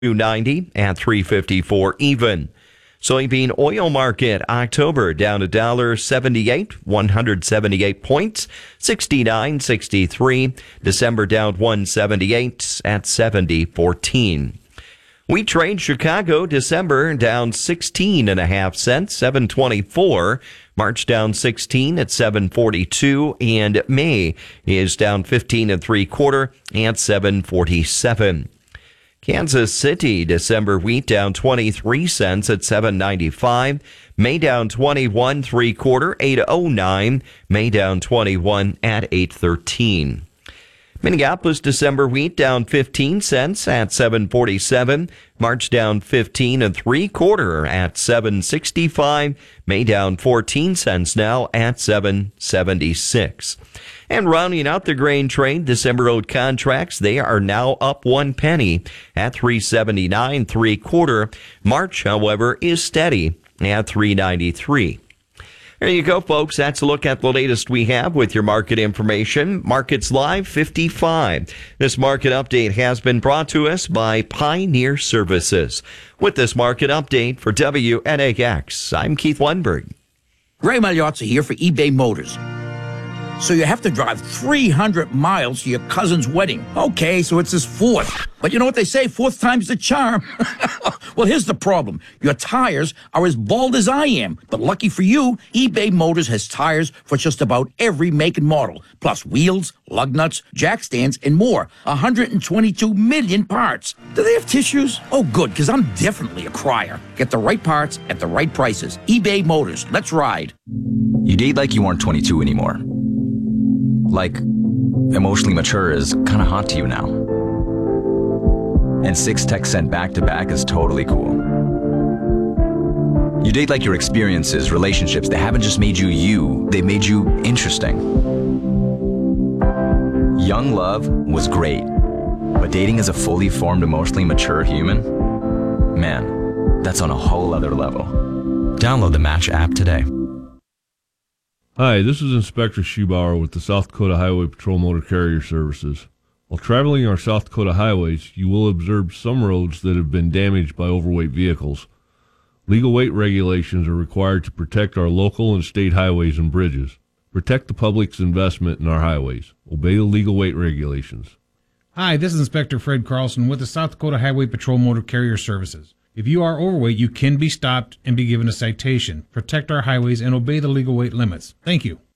$2.90 at $3.54 even. Soybean oil market, October down $1.78, 178 points, 69.63. December down 178 at 70.14. Wheat trade, Chicago, December down 16.5 cents, 7.24. March down 16 at 7.42, and May is down 15.75 at 7.47. Kansas City, December wheat down 23 cents at 7.95. May down 21.75, 8.09. May down 21 at 8.13. Minneapolis, December wheat down 15 cents at 7.47. March down 15.75 at 7.65. May down 14 cents now at 7.76. And rounding out the grain trade, December oat contracts, they are now up 1 penny at 3.7975. March, however, is steady at 3.93. There you go, folks. That's a look at the latest we have with your market information. Markets Live 55. This market update has been brought to us by Pioneer Services. With this market update for WNAX, I'm Keith Lundberg. Ray Magliozzi here for eBay Motors. So you have to drive 300 miles to your cousin's wedding. Okay, so it's his fourth. But you know what they say, fourth time's the charm. Well, here's the problem. Your tires are as bald as I am. But lucky for you, eBay Motors has tires for just about every make and model. Plus wheels, lug nuts, jack stands, and more. 122 million parts. Do they have tissues? Oh, good, because I'm definitely a crier. Get the right parts at the right prices. eBay Motors. Let's ride. You date like you aren't 22 anymore. Like, emotionally mature is kind of hot to you now. And 6 texts sent back-to-back is totally cool. You date like your experiences, relationships, they haven't just made you you, they've made you interesting. Young love was great, but dating as a fully formed, emotionally mature human? Man, that's on a whole other level. Download the Match app today. Hi, this is Inspector Schubauer with the South Dakota Highway Patrol Motor Carrier Services. While traveling our South Dakota highways, you will observe some roads that have been damaged by overweight vehicles. Legal weight regulations are required to protect our local and state highways and bridges. Protect the public's investment in our highways. Obey the legal weight regulations. Hi, this is Inspector Fred Carlson with the South Dakota Highway Patrol Motor Carrier Services. If you are overweight, you can be stopped and be given a citation. Protect our highways and obey the legal weight limits. Thank you.